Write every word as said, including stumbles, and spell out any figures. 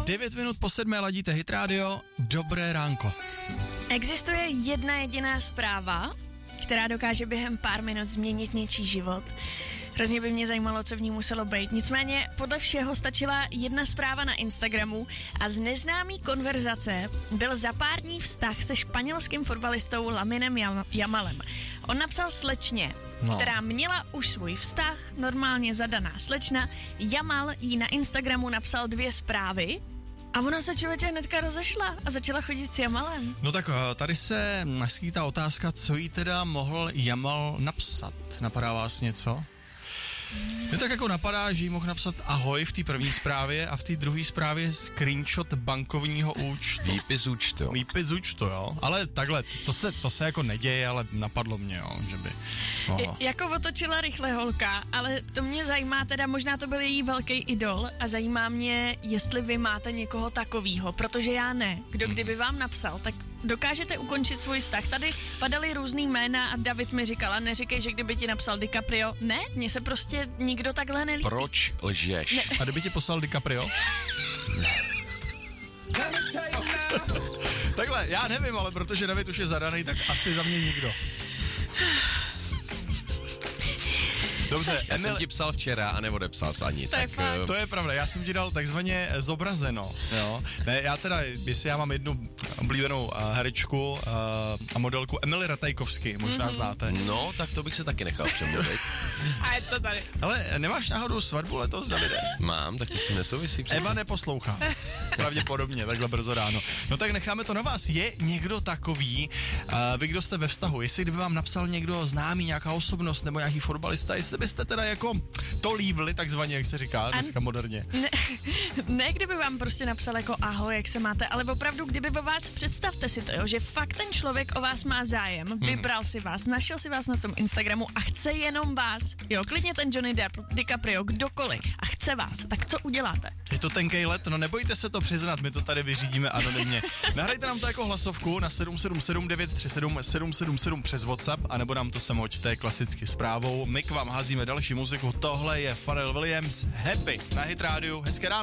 Devět minut po sedmé ladíte Hit Radio. Dobré ránko. Existuje jedna jediná zpráva, která dokáže během pár minut změnit něčí život. Hrozně by mě zajímalo, co v ní muselo být. Nicméně podle všeho stačila jedna zpráva na Instagramu a z neznámý konverzace byl za pár dní vztah se španělským fotbalistou Laminem Jam- Yamalem. On napsal slečně, no. která měla už svůj vztah, normálně zadaná slečna. Yamal jí na Instagramu napsal dvě zprávy a ona se člověče hnedka rozešla a začala chodit s Yamalem. No tak tady se naskýtá otázka, co jí teda mohl Yamal napsat. Napadá vás něco? Mě tak jako napadá, že jí mohl napsat ahoj v té první zprávě a v té druhé zprávě screenshot bankovního účtu. Výpis účtu. Výpis účtu, jo. Ale takhle, to se, to se jako neděje, ale napadlo mě, jo, že by mohlo. Jako otočila rychle holka, ale to mě zajímá, teda možná to byl její velký idol a zajímá mě, jestli vy máte někoho takovýho, protože já ne. Kdo kdyby vám napsal, tak dokážete ukončit svůj vztah. Tady padaly různý jména a David mi říkala, neříkej, že kdyby ti napsal DiCaprio. Ne, mně se prostě nikdo takhle nelíbí. Proč lžeš? Ne. A kdyby ti poslal DiCaprio? Takhle, já nevím, ale protože David už je zadaný, tak asi za mě nikdo. Dobře, já Emil... jsem ti psal včera a neodepsal jsi ani. To tak, je fakt. To je pravda, já jsem ti dal takzvaně zobrazeno, jo. Ne, já teda, jestli já mám jednu oblíbenou uh, herečku uh, a modelku Emily Ratajkovsky, možná mm-hmm. znáte. No, tak to bych se taky nechal přemluvit. A je to tady. Ale nemáš náhodou svatbu letos, Davide? Mám, tak to s tím nesouvisí přece. Eva neposlouchá. Pravděpodobně, takhle brzo ráno. No tak necháme to na vás. Je někdo takový, uh, vy kdo jste ve vztahu, jestli kdyby vám napsal někdo známý, nějaká osobnost nebo nějaký fotbalista, jestli byste teda jako to líbili, takzvaně, jak se říká dneska moderně. Ne, ne, kdyby vám prostě napsal jako ahoj, jak se máte, ale opravdu, kdyby o vás, představte si to, jo, že fakt ten člověk o vás má zájem, hmm. vybral si vás, našel si vás na tom Instagramu a chce jenom vás, jo, klidně ten Johnny Depp, DiCaprio, kdokoliv a chce vás, tak co uděláte? Je to tenkej let, no nebojte se to přiznat, my to tady vyřídíme anonymně. Nahrajte nám to jako hlasovku na sedm sedm sedm devět tři sedm sedm sedm sedm přes WhatsApp, anebo nám to sem hoďte klasicky zprávou. My k vám házíme další muziku, tohle je Pharrell Williams, Happy na Hit Radio, hezké ráno.